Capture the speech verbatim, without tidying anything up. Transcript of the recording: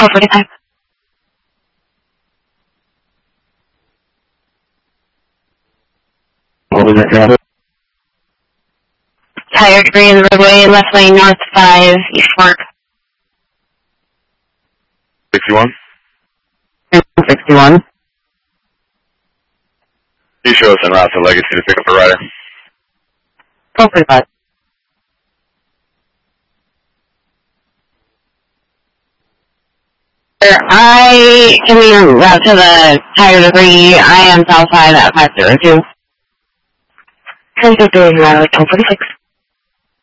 twelve forty-five. What was that, Travis? Tire debris in the roadway, left lane, north five, East Fork. sixty-one? sixty-one. You show us en route to Legacy to pick up a rider. twelve forty-five. I can be en route to the tire debris. I am south side at five zero two. ten fifteen, twelve forty-six.